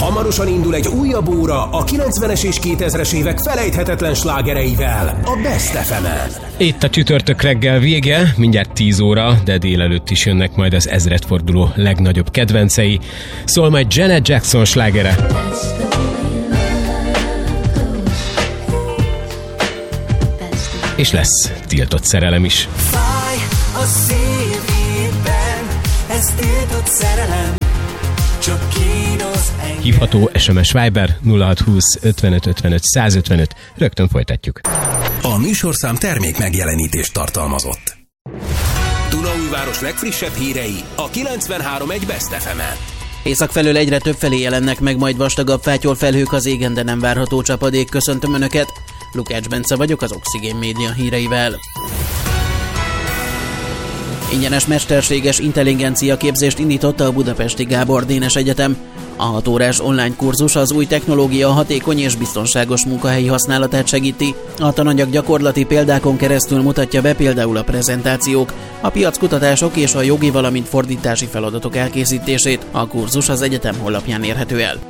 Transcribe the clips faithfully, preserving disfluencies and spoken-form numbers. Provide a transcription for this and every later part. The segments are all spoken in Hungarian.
Hamarosan indul egy újabb óra a kilencvenes és kétezres évek felejthetetlen slágereivel a Best ef emen. Itt a csütörtök reggel vége, mindjárt tíz óra, de délelőtt is jönnek majd az ezredforduló legnagyobb kedvencei. Szól majd Janet Jackson slágere. És lesz tiltott szerelem is. Fáj a szívében, ez tiltott szerelem, csak kínos engem. Hívható es em es Viber nulla hat húsz ötvenöt ötvenöt százötvenöt. Rögtön folytatjuk. A műsorszám termék megjelenítést tartalmazott. Dunaújváros legfrissebb hírei a kilencvenhárom egy Best ef emen. Észak felől egyre több felé jelennek meg majd vastagabb fátyolfelhők az égen, de nem várható csapadék. Köszöntöm Önöket! Lukács Bence vagyok az Oxigén Média híreivel. Ingyenes mesterséges intelligencia képzést indította a budapesti Gábor Dénes Egyetem. A hat órás online kurzus az új technológia hatékony és biztonságos munkahelyi használatát segíti. A tananyag gyakorlati példákon keresztül mutatja be például a prezentációk, a piackutatások és a jogi, valamint fordítási feladatok elkészítését. A kurzus az egyetem honlapján érhető el.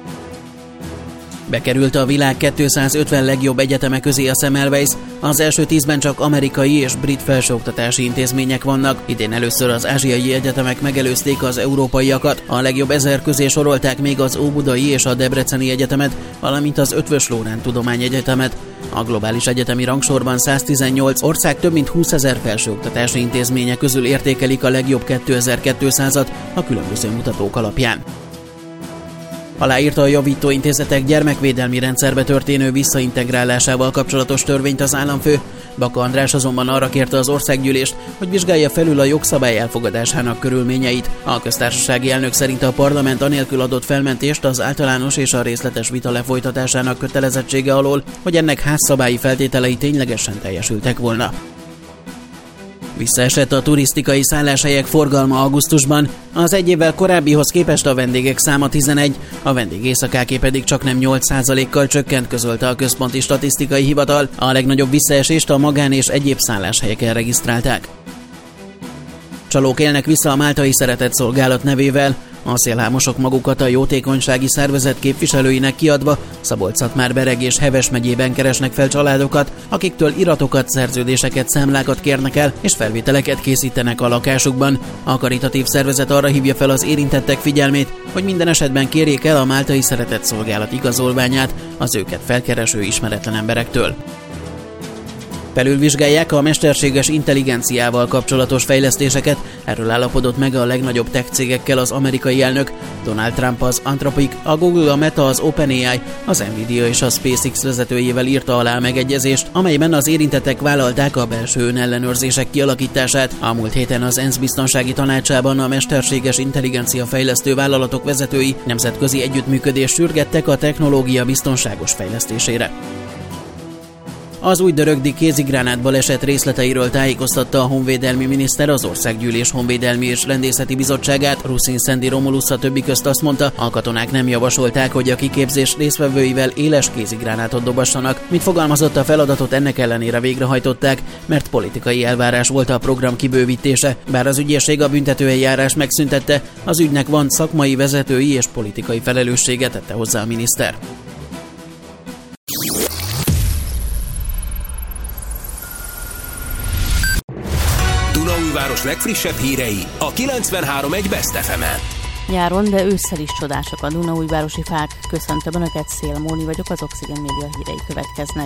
Bekerült a világ kétszázötven legjobb egyeteme közé a Semmelweis, az első tízben csak amerikai és brit felsőoktatási intézmények vannak. Idén először az ázsiai egyetemek megelőzték az európaiakat, a legjobb ezer közé sorolták még az Óbudai és a Debreceni Egyetemet, valamint az Eötvös Loránd Tudományegyetemet. A globális egyetemi rangsorban száztizennyolc ország több mint húszezer felsőoktatási intézménye közül értékelik a legjobb kétezer-kétszázat a különböző mutatók alapján. Aláírta a javítóintézetek gyermekvédelmi rendszerbe történő visszaintegrálásával kapcsolatos törvényt az államfő. Baka András azonban arra kérte az országgyűlést, hogy vizsgálja felül a jogszabály elfogadásának körülményeit. A köztársasági elnök szerint a parlament anélkül adott felmentést az általános és a részletes vita lefolytatásának kötelezettsége alól, hogy ennek házszabályi feltételei ténylegesen teljesültek volna. Visszaesett a turisztikai szálláshelyek forgalma augusztusban, az egy évvel korábbihoz képest a vendégek száma tizenegy, a vendégészakáké pedig csaknem nyolc százalékkal csökkent, közölte a Központi Statisztikai Hivatal. A legnagyobb visszaesést a magán és egyéb szálláshelyeken regisztrálták. Csalók élnek vissza a Máltai Szeretett Szolgálat nevével. A szélhámosok magukat a jótékonysági szervezet képviselőinek kiadva Szabolcs-Szatmár-Bereg és Heves megyében keresnek fel családokat, akiktől iratokat, szerződéseket, számlákat kérnek el és felvételeket készítenek a lakásukban. A karitatív szervezet arra hívja fel az érintettek figyelmét, hogy minden esetben kérjék el a Máltai Szeretett Szolgálat igazolványát az őket felkereső ismeretlen emberektől. Felülvizsgálják a mesterséges intelligenciával kapcsolatos fejlesztéseket, erről állapodott meg a legnagyobb tech cégekkel az amerikai elnök. Donald Trump az Anthropic, a Google, a Meta, az OpenAI, az Nvidia és a SpaceX vezetőjével írta alá a megegyezést, amelyben az érintettek vállalták a belső önellenőrzések kialakítását. A múlt héten az ENSZ biztonsági tanácsában a mesterséges intelligencia fejlesztő vállalatok vezetői nemzetközi együttműködést sürgettek a technológia biztonságos fejlesztésére. Az újdarögdi kézigránát baleset részleteiről tájékoztatta a honvédelmi miniszter az Országgyűlés Honvédelmi és Rendészeti Bizottságát. Ruszin Szendi Romulusz a többi közt azt mondta, a katonák nem javasolták, hogy a kiképzés résztvevőivel éles kézigránátot dobassanak. Mint fogalmazott, a feladatot ennek ellenére végrehajtották, mert politikai elvárás volt a program kibővítése. Bár az ügyészség a büntetőeljárás megszüntette, az ügynek van szakmai, vezetői és politikai felelőssége, tette hozzá a miniszter. Dunaújváros legfrissebb hírei a kilencvenhárom egy Best ef emen. Nyáron, de ősszel is csodásak a dunaújvárosi fák. Köszöntöm Önöket, Szél Móni vagyok, az Oxigén Média hírei következnek.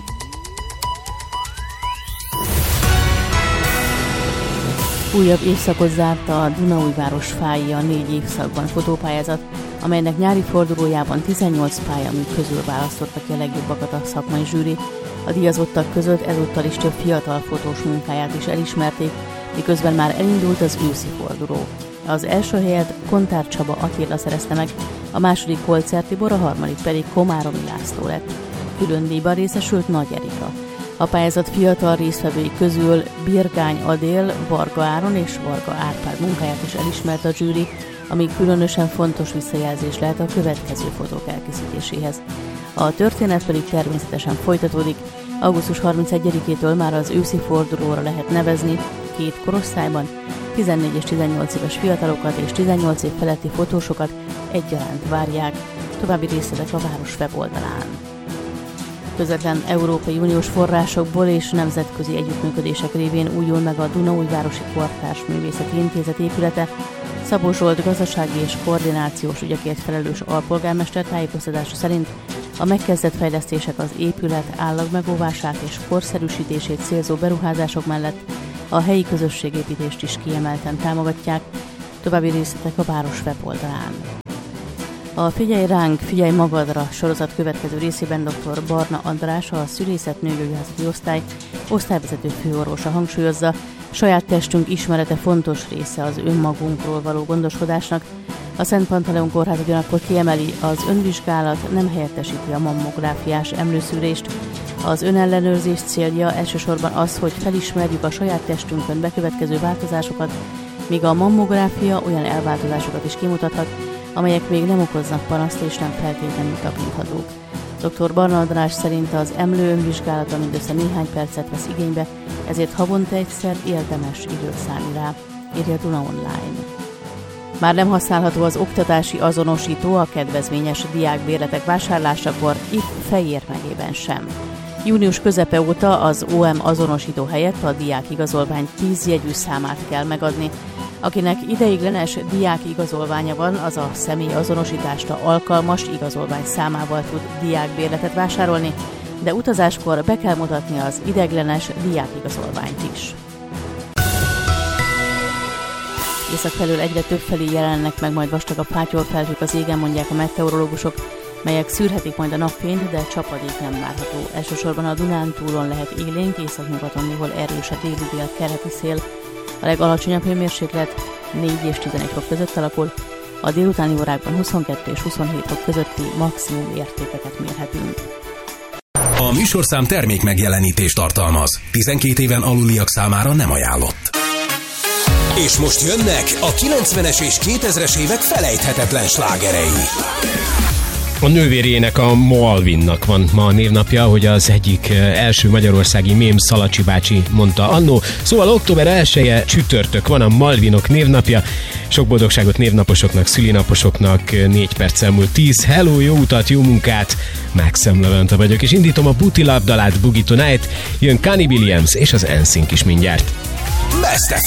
Újabb évszakot zárta a Dunaújváros fái, a négy évszakban fotópályázat, amelynek nyári fordulójában tizennyolc pályamű közül választotta ki a legjobbakat a szakmai zsűri. A díjazottak között ezúttal is több fiatal fotós munkáját is elismerték, miközben már elindult az őszi forduló. Az első helyet Kontár Csaba Attila szerezte meg, a második Holzer Tibor, a harmadik pedig Komáromi László lett. Külön díjban részesült Nagy Erika. A pályázat fiatal résztvevői közül Birgány Adél, Varga Áron és Varga Árpád munkáját is elismert a zsűri, ami különösen fontos visszajelzés lehet a következő fotók elkészítéséhez. A történet pedig természetesen folytatódik. augusztus harmincegyedikétől már az őszi fordulóra lehet nevezni két korosztályban, tizennégy és tizennyolc éves fiatalokat és tizennyolc év feletti fotósokat egyaránt várják. További részletek a város weboldalán. Közvetlen Európai Uniós forrásokból és nemzetközi együttműködések révén újul meg a Dunaújvárosi Kortárs Művészeti Intézet épülete. Szabó Zsolt gazdasági és koordinációs ügyekért felelős alpolgármester tájékoztatása szerint a megkezdett fejlesztések az épület állagmegóvását és korszerűsítését célzó beruházások mellett a helyi közösségépítést is kiemelten támogatják. További részletek a város weboldalán. A Figyelj ránk, figyelj magadra sorozat következő részében dr. Barna András, a szülészetnőgyógyászati osztály osztályvezető főorvosa hangsúlyozza, saját testünk ismerete fontos része az önmagunkról való gondoskodásnak. A Szent Pantaleon Kórház ugyanakkor kiemeli, az önvizsgálat nem helyettesíti a mammográfiás emlőszűrést. Az önellenőrzés célja elsősorban az, hogy felismerjük a saját testünkön bekövetkező változásokat, míg a mammográfia olyan elváltozásokat is kimutathat, amelyek még nem okoznak panaszt és nem feltétlenül tapinthatók. dr. Barna András szerint az emlő önvizsgálata mindössze néhány percet vesz igénybe, ezért havonta egyszer érdemes időt szállni rá, írja Duna Online. Már nem használható az oktatási azonosító a kedvezményes diákbérletek vásárlásakor, itt Fejér megyében sem. Június közepe óta az o em azonosító helyett a diákigazolvány tíz jegyű számát kell megadni. Akinek ideiglenes diákigazolványa van, az a személy azonosításra alkalmas igazolvány számával tud diákbérletet vásárolni, de utazáskor be kell mutatni az ideiglenes diákigazolványt is. Észak felől egyre többfelé jelennek meg majd vastagabb fátyolfelhők az égen, mondják a meteorológusok, melyek szűrhetik majd a napfényt, de csapadék nem várható. Elsősorban a Dunántúlon lehet élénk, északnyugaton, néhol erős a déli-dél keleti szél. A legalacsonyabb hőmérséklet négy és tizenegy fok között alakul, a délutáni órákban huszonkettő és huszonhét fok közötti maximum értékeket mérhetünk. A műsorszám termék megjelenítést tartalmaz. tizenkét éven aluliak számára nem ajánlott. És most jönnek a kilencvenes és kétezres évek felejthetetlen slágerei. A nővérének, a Malvinnak van ma a névnapja, hogy az egyik első magyarországi mém Szalacsi bácsi mondta annó. Szóval október elseje csütörtök van a Malvinok névnapja. Sok boldogságot névnaposoknak, szülinaposoknak. Négy perccel múlt tíz. Hello, jó utat, jó munkát! Maxim Levente vagyok, és indítom a Booty Love dalát, Boogie Tonight. Jön Connie Williams és az en sync is mindjárt. Best